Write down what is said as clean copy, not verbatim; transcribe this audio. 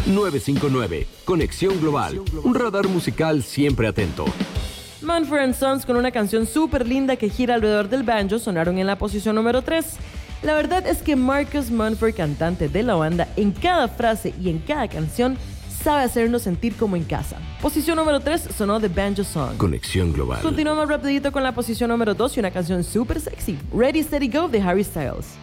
959, Conexión Global, un radar musical siempre atento. Mumford & Sons, con una canción súper linda que gira alrededor del banjo, sonaron en la posición número 3. La verdad es que Marcus Mumford, cantante de la banda, en cada frase y en cada canción sabe hacernos sentir como en casa. Posición número 3 sonó The Banjo Song. Conexión Global. Continuamos rapidito con la posición número 2 y una canción súper sexy, Ready Steady Go de Harry Styles.